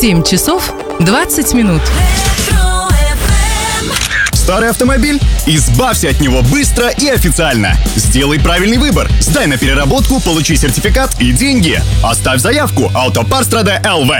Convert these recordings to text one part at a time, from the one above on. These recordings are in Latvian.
7 часов 20 минут. Старый автомобиль? Избавься от него быстро и официально. Сделай правильный выбор. Сдай на переработку, получи сертификат и деньги. Оставь заявку. Autopārstrāde LV.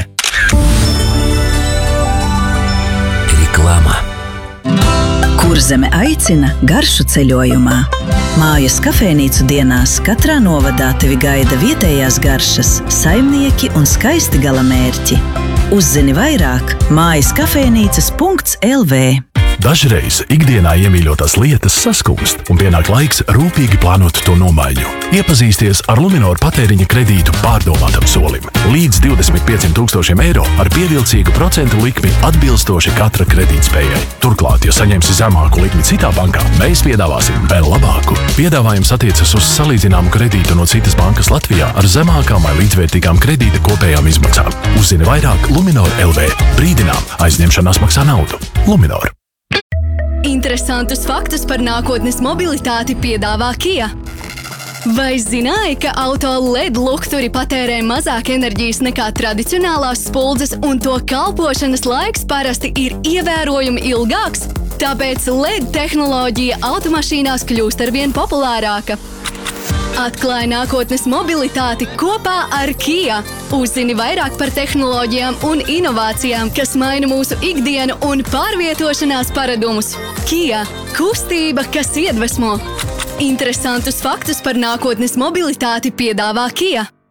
Reklāma. Kurzeme aicina garšu ceļojumā. Mājas kafejnīcu dienās katrā novadā tevi gaida vietējās garšas, saimnieki un skaisti galamērķi. Uzzini vairāk mājaskafejnīcas.lv. Dažreiz ikdienā iemīļotās lietas saskūst, un pienāk laiks rūpīgi plānot to nomaiņu. Iepazīsties ar Luminor patēriņa kredītu pārdomātam solim. Līdz 25 000 eiro ar pievilcīgu procentu likmi atbilstoši katra kredītspējai. Turklāt, ja saņemsi zemāku likmi citā bankā, mēs piedāvāsim vēl labāku. Piedāvājums attiecas uz salīdzināmu kredītu no citas bankas Latvijā ar zemākām vai līdzvērtīgām kredīta kopējām izmaksām. Uzzini vairāk Luminor LV. Brīdinām, aizņemšanās maksā naudu. Luminor. Interesantus faktus par nākotnes mobilitāti piedāvā Kia. Vai zināji, ka auto LED lukturi patērē mazāk enerģijas nekā tradicionālās spuldzes un to kalpošanas laiks parasti ir ievērojami ilgāks? Tāpēc LED tehnoloģija automašīnās kļūst arvien populārāka. Atklāj nākotnes mobilitāti kopā ar Kia. Uzzini vairāk par tehnoloģijām un inovācijām, kas maina mūsu ikdienu un pārvietošanās paradumus. Kia – kustība, kas iedvesmo. Interesantus faktus par nākotnes mobilitāti piedāvā Kia.